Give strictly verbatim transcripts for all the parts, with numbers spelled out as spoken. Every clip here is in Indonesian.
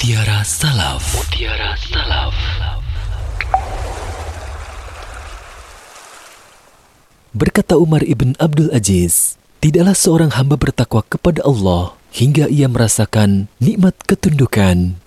Mutiara Salaf. Mutiara Salaf. Berkata Umar ibn Abdul Aziz, tidaklah seorang hamba bertakwa kepada Allah hingga ia merasakan nikmat ketundukan.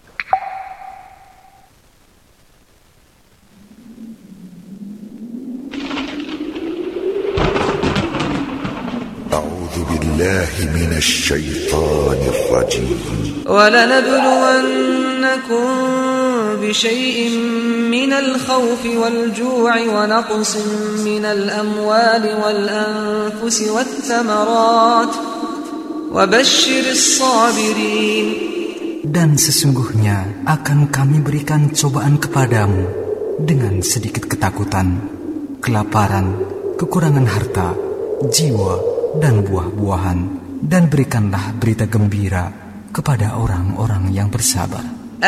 A'udzu billahi minasy syaithanir rajim. وَلَنَبْلُوَنَّكُمْ بِشَيْءٍ مِّنَ الْخَوْفِ وَالْجُوعِ وَنَقْصٍ مِّنَ الْأَمْوَالِ وَالْأَنفُسِ وَالثَّمَرَاتِ وَبَشِّرِ الصَّابِرِينَ. Dan sesungguhnya akan kami berikan cobaan kepadamu dengan sedikit ketakutan, kelaparan, kekurangan harta, jiwa, dan buah-buahan. Dan berikanlah berita gembira kepada orang-orang yang bersabar.